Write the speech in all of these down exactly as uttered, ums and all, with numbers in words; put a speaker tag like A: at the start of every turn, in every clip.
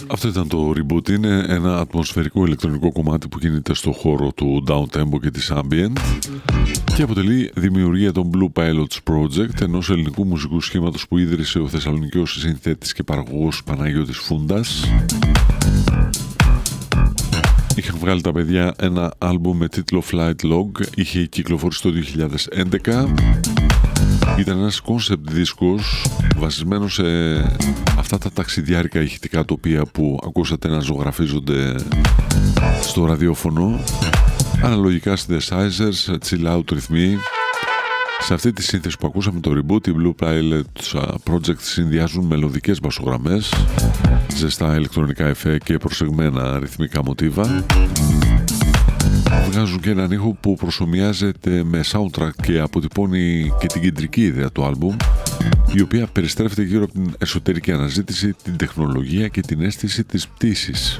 A: Αυτό ήταν το Reboot. Είναι ένα ατμοσφαιρικό ηλεκτρονικό κομμάτι που κινείται στο χώρο του downtempo και της ambient και αποτελεί δημιουργία των Blue Pilots Project, ενός ελληνικού μουσικού σχήματος που ίδρυσε ο Θεσσαλονικιός συνθέτης και παραγωγός Παναγιώτης Φούντας. Είχαν βγάλει τα παιδιά ένα άλμπουμ με τίτλο Flight Log, είχε κυκλοφορήσει το δύο χιλιάδες έντεκα. Ήταν ένας concept δίσκος βασισμένος σε αυτά τα ταξιδιάρικα ηχητικά τοπία που ακούσατε να ζωγραφίζονται στο ραδιόφωνο. Αναλογικά synthesizers, chill out ρυθμοί. Σε αυτή τη σύνθεση που ακούσαμε το Reboot, οι Blue Pilots Project συνδυάζουν μελωδικές μπασογραμμές, ζεστά ηλεκτρονικά εφέ και προσεγμένα ρυθμικά μοτίβα. Βγάζουν και έναν ήχο που προσομοιάζεται με soundtrack και αποτυπώνει και την κεντρική ιδέα του άλμπουμ, η οποία περιστρέφεται γύρω από την εσωτερική αναζήτηση, την τεχνολογία και την αίσθηση της πτήσης.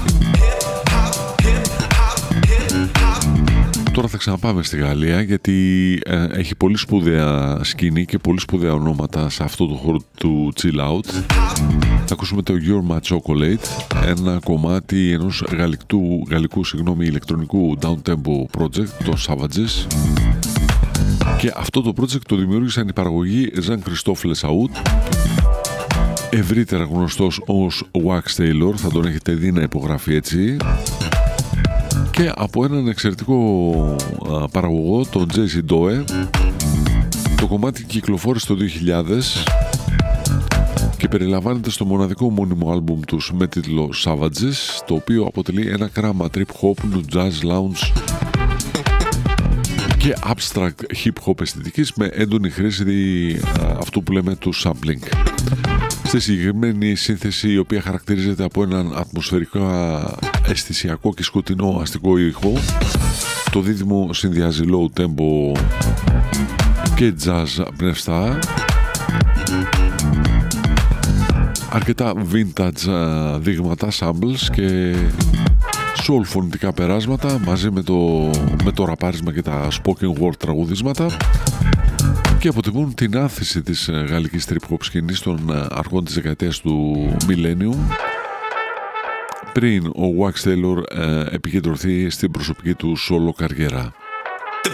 A: Τώρα θα ξαναπάμε στη Γαλλία, γιατί ε, έχει πολύ σπουδαία σκηνή και πολύ σπουδαία ονόματα σε αυτό το χώρο του chill out. Θα ακούσουμε το You're My Chocolate, ένα κομμάτι ενός γαλλικού, γαλλικού συγγνώμη, ηλεκτρονικού downtempo project, το Savages. Και αυτό το project το δημιούργησαν η παραγωγή Jean-Christophe Lesaut, ευρύτερα γνωστός ως Wax Taylor, θα τον έχετε δει να υπογράφει έτσι, και από έναν εξαιρετικό α, παραγωγό, τον τζέι σι Doe. Το κομμάτι κυκλοφόρησε το δύο χιλιάδες και περιλαμβάνεται στο μοναδικό μόνιμο άλμπουμ τους με τίτλο Savages, το οποίο αποτελεί ένα κράμα trip hop, jazz, lounge και abstract hip hop αισθητικής με έντονη χρήση α, αυτού που λέμε του sampling. Στη συγκεκριμένη σύνθεση, η οποία χαρακτηρίζεται από έναν ατμοσφαιρικά αισθησιακό και σκοτεινό αστικό ήχο, το δίδυμο συνδυάζει low tempo και jazz πνευστά, αρκετά vintage δείγματα, samples και soul φωνητικά περάσματα μαζί με το, με το ραπάρισμα και τα spoken word τραγουδίσματα, και αποτυπούν την άνθηση της γαλλικής trip hop σκηνής των αρχών της δεκαετίας του Millennium, πριν ο Wax Taylor ε, επικεντρωθεί στην προσωπική του solo καριέρα.